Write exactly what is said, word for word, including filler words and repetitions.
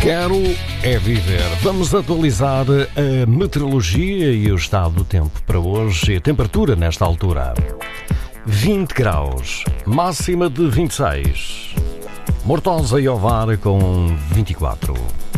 Quero é viver. Vamos atualizar a meteorologia e o estado do tempo para hoje e a temperatura nesta altura. vinte graus, máxima de vinte e seis. Mortosa e Ovar com vinte e quatro.